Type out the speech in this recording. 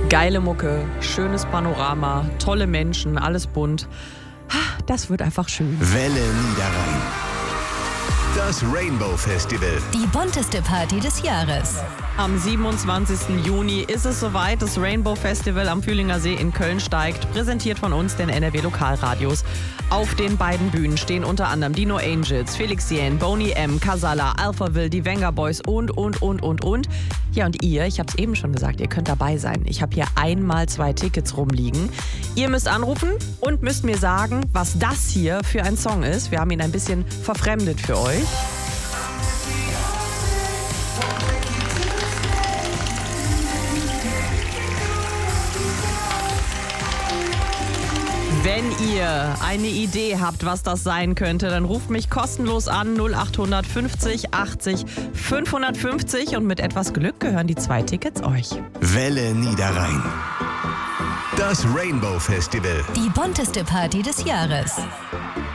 Geile Mucke, schönes Panorama, tolle Menschen, alles bunt. Das wird einfach schön. Welle Niederrhein. Das Rainbow Festival. Die bunteste Party des Jahres. Am 27. Juni ist es soweit. Das Rainbow Festival am Fühlinger See in Köln steigt. Präsentiert von uns, den NRW Lokalradios. Auf den beiden Bühnen stehen unter anderem die No Angels, Felix Jähn, Boney M., Casala, Alphaville, die Venga Boys und. Ja, und ihr, ich habe es eben schon gesagt, ihr könnt dabei sein. Ich habe hier einmal 2 Tickets rumliegen. Ihr müsst anrufen und müsst mir sagen, was das hier für ein Song ist. Wir haben ihn ein bisschen verfremdet für euch. Wenn ihr eine Idee habt, was das sein könnte, dann ruft mich kostenlos an 0800 50 80 550 und mit etwas Glück gehören die 2 Tickets euch. Welle Niederrhein. Das Rainbow Festival. Die bunteste Party des Jahres.